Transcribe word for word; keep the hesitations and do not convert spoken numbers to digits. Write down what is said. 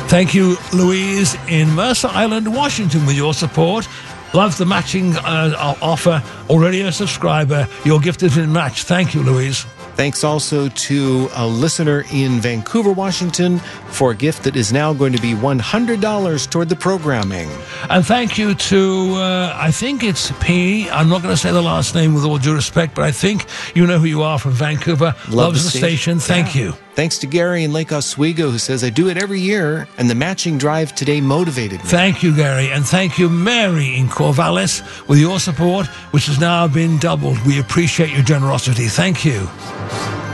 Thank you, Louise in Mercer Island, Washington, with your support. Love the matching uh, offer. Already a subscriber. Your gift has been matched. Thank you, Louise. Thanks also to a listener in Vancouver, Washington, for a gift that is now going to be one hundred dollars toward the programming. And thank you to, uh, I think it's P. I'm not going to say the last name with all due respect, but I think you know who you are from Vancouver. Love Loves the the station. station. Thank Yeah. you. Thanks to Gary in Lake Oswego, who says, I do it every year, and the matching drive today motivated me. Thank you, Gary. And thank you, Mary in Corvallis, with your support, which has now been doubled. We appreciate your generosity. Thank you.